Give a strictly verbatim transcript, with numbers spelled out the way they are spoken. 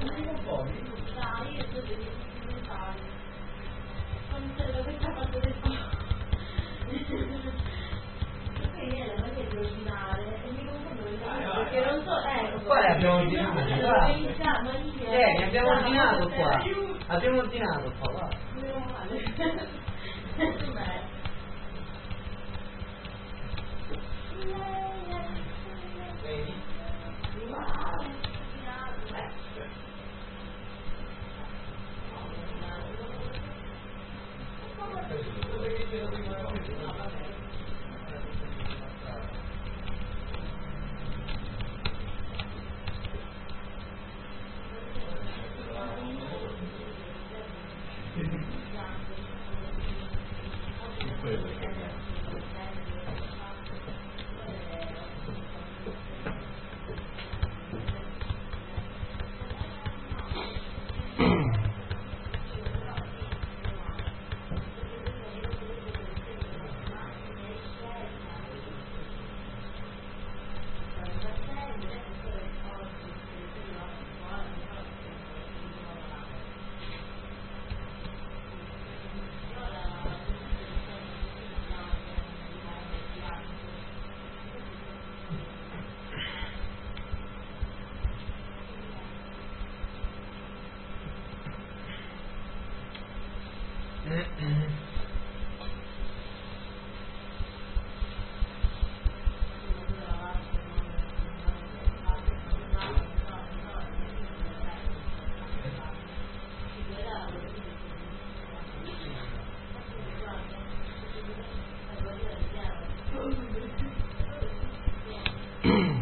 Perché non so, ecco. Qua le abbiamo ordinato, guarda. Eh, ne abbiamo ordinato qua. Abbiamo ordinato qua, guarda. Meno male. Vedi? Mm-hmm.